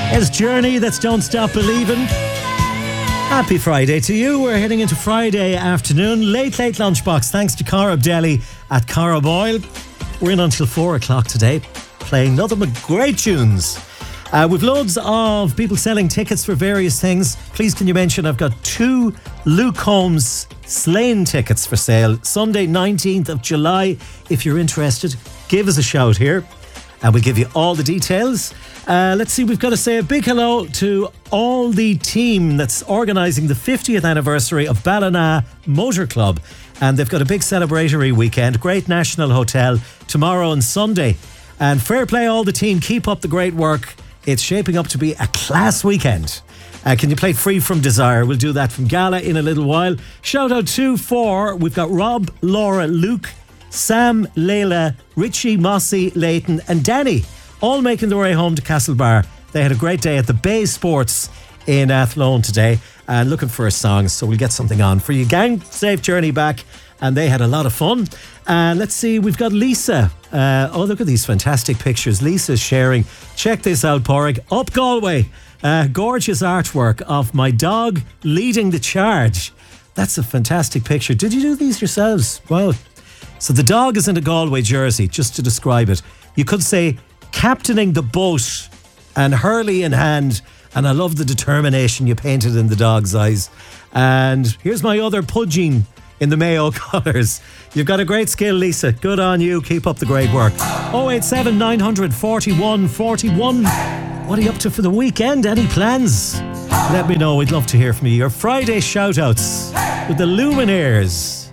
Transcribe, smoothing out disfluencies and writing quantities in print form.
It's Journey, that's Don't Stop Believing. Happy Friday to you. We're heading into Friday afternoon. Late lunchbox. Thanks to Cara Deli at Cara Boyle. We're in until 4 o'clock today, playing nothing but great tunes. We've loads of people selling tickets for various things. Please can you mention I've got 2 Luke Holmes Slane tickets for sale. Sunday 19th of July. If you're interested, give us a shout here and we'll give you all the details. Let's see, we've got to say a big hello to all the team that's organising the 50th anniversary of Ballina Motor Club. And they've got a big celebratory weekend. Great National Hotel tomorrow and Sunday. And fair play all the team. Keep up the great work. It's shaping up to be a class weekend. Can you play Free From Desire? We'll do that from Gala in a little while. Shout out we've got Rob, Laura, Luke, Sam, Layla, Richie, Mossy, Leighton and Danny, all making their way home to Castlebar. They had a great day at the Bay Sports in Athlone today and looking for a song, so we'll get something on for you, gang. Safe journey back, and they had a lot of fun. Let's see, we've got Lisa. Look at these fantastic pictures Lisa's sharing. Check this out, Porrig. Up Galway, gorgeous artwork of my dog leading the charge. That's a fantastic picture. Did you do these yourselves? Wow. So the dog is in a Galway jersey, just to describe it. You could say captaining the boat and hurley in hand, and I love the determination you painted in the dog's eyes. And here's my other pudging in the Mayo colours. You've got a great skill, Lisa. Good on you. Keep up the great work. 087 900 41 41. What are you up to for the weekend? Any plans? Let me know. We'd love to hear from you. Your Friday shout-outs with the Lumineers.